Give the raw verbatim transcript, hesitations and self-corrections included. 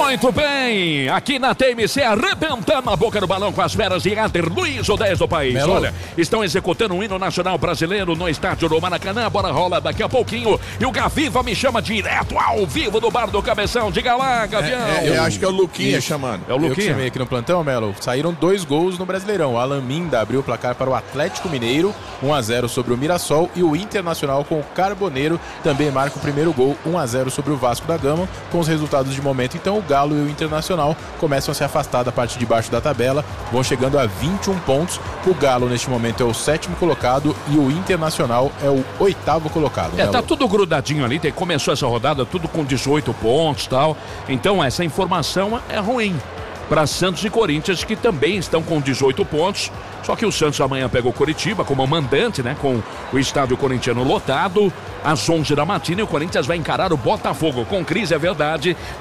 Muito bem, aqui na T M C, arrebentando a boca do balão com as feras de Inter, Luiz, o dez do país. Melo. Olha, estão executando um hino nacional brasileiro no estádio do Maracanã. A bola rola daqui a pouquinho e o Gaviva me chama direto ao vivo do Bar do Cabeção. Diga lá, Gavião. É, é, eu acho que é o Luquinha Isso. chamando. É o Eu que Luquinha. chamei aqui no plantão, Melo. Saíram dois gols no Brasileirão. O Alan Minda abriu o placar para o Atlético Mineiro, um a zero sobre o Mirassol, e o Internacional com o Carboneiro também marca o primeiro gol, um a zero sobre o Vasco da Gama. Com os resultados de momento, então, o Galo e o Internacional começam a se afastar da parte de baixo da tabela, vão chegando a vinte e um pontos. O Galo neste momento é o sétimo colocado e o Internacional é o oitavo colocado. É, Melo. tá tudo grudadinho ali, tem, começou essa rodada tudo com dezoito pontos e tal. Então essa informação é ruim para Santos e Corinthians, que também estão com dezoito pontos. Só que o Santos amanhã pega o Coritiba como mandante, né? Com o estádio corintiano lotado. Às onze da matina, e o Corinthians vai encarar o Botafogo. Com crise, é verdade.